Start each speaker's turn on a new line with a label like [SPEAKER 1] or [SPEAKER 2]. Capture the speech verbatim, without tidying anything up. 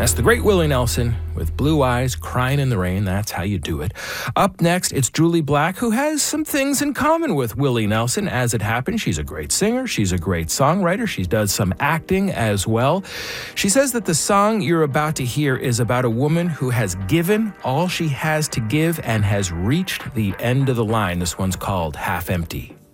[SPEAKER 1] That's the great Willie Nelson with Blue Eyes, Crying in the Rain. That's how you do it. Up next, it's Julie Black, who has some things in common with Willie Nelson. As it happens, she's a great singer. She's a great songwriter. She does some acting as well. She says that the song you're about to hear is about a woman who has given all she has to give and has reached the end of the line. This one's called Half Empty.